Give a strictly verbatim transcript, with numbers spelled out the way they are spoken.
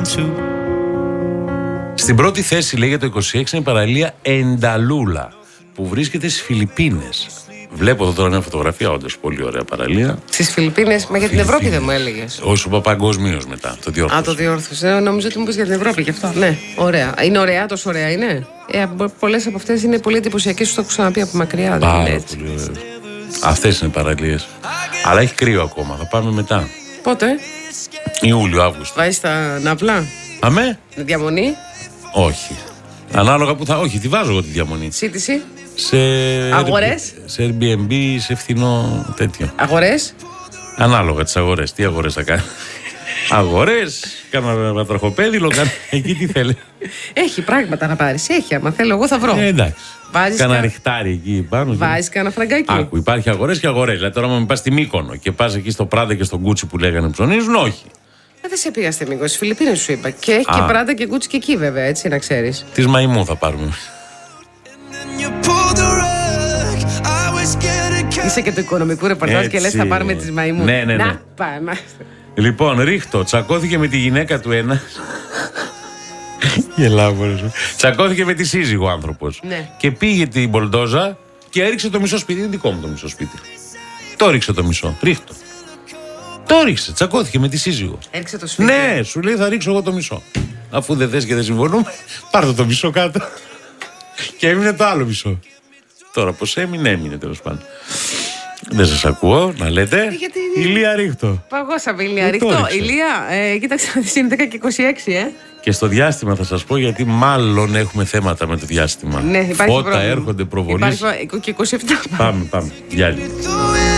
too. Στην πρώτη θέση, λέει, για το είκοσι έξι είναι η παραλία Ενταλούλα, που βρίσκεται στις Φιλιππίνες. Βλέπω εδώ τώρα μια φωτογραφία, όντως πολύ ωραία παραλία. Στις Φιλιππίνες, μα για την Ευρώπη δεν μου έλεγες? Όχι, σου είπα παγκοσμίως μετά. Το διόρθωσα. Α, το διόρθωσε. Νομίζω ότι μου πεις για την Ευρώπη γι' αυτό. Ναι, ωραία. Είναι ωραία, τόσο ωραία είναι. Ε, πολλές από αυτές είναι πολύ εντυπωσιακές, σου το έχω ξαναπεί από μακριά. Δεν Πάρα είναι έτσι. πολύ ωραίες. Αυτές είναι παραλίες. Αλλά έχει κρύο ακόμα. Θα πάμε μετά. Πότε? Ιούλιο, Αύγουστο. Βάζεις τα ναυλά? Αμέ. Διαμονή? Όχι. Ανάλογα που θα. Όχι, τη βάζω εγώ τη διαμονή. Σύντηση? Σε. Αγορές? Σε Airbnb, σε φθηνό τέτοιο. Αγορές? Ανάλογα τις αγορές. Τι αγορές θα κάνει? Αγορές, κάνα βατραχοπέδιλο, κάνα. Εκεί τι θέλει. Έχει πράγματα να πάρεις. Έχει, άμα θέλω, εγώ θα βρω. Ε, εντάξει. Βάζεις Κάνα κα... ριχτάρι εκεί πάνω. Βάζεις κάνα φραγκάκι. Άκου, υπάρχει αγορές και αγορές. Δηλαδή τώρα, άμα πας στη Μύκονο και πας εκεί στο Πράντα και στο Γκούτσι που λέγανε ψωνίζουν, όχι. Ε, δεν σε πήγα στη Μύκονο, στις Φιλιππίνες σου είπα. Και έχει Α. και Πράντα και Γκούτσι και εκεί, βέβαια, έτσι να ξέρεις. Της Μαϊμού θα πάρουμε. Είσαι και του οικονομικού ρεπορτάζ και λες θα πάρουμε τις Μαϊμού. Ναι, ναι, ναι. Να, πάμε. Λοιπόν, ρίχτω, τσακώθηκε με τη γυναίκα του ένα. Γελάω μόνος μου. Τσακώθηκε με τη σύζυγο ο άνθρωπος. Ναι. Και πήγε την μπολντόζα και έριξε το μισό σπίτι. Είναι δικό μου το μισό σπίτι. Το ρίξε το μισό. Ρίχτω. Το ρίξε. Τσακώθηκε με τη σύζυγο. Έριξε το σπίτι. Ναι, σου λέει θα ρίξω εγώ το μισό. Αφού δεν θες και δεν συμφωνούμε, πάρ' το, το μισό κάτω. Και έμεινε το άλλο μισό. Τώρα πως έμεινε, έμεινε τέλος πάντων. Δεν σας ακούω να λέτε. Γιατί... Ηλία ρίχτω. Παγώσαμε, Ηλία Ε, ρίχτω. το ρίξε. Ηλία, ε, κοίταξε να δεις, είναι δέκα και είκοσι έξι, ε. Και στο διάστημα θα σας πω, γιατί μάλλον έχουμε θέματα με το διάστημα. Ναι, υπάρχει Φώτα πρόβλημα. έρχονται, προβολής. Υπάρχει και είκοσι επτά. Πάμε, πάμε. Διάλειμμα.